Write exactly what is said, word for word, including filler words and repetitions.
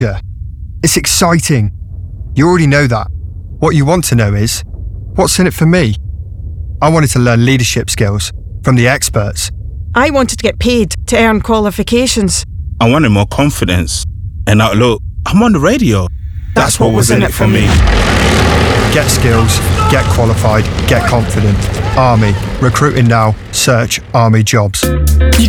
Yeah. It's exciting. You already know that. What you want to know is, what's in it for me? I wanted to learn leadership skills from the experts. I wanted to get paid to earn qualifications. I wanted more confidence. And now look, I'm on the radio. That's, That's what, what was in it for me. Get skills, get qualified, get confident. Army. Recruiting now. Search Army jobs. You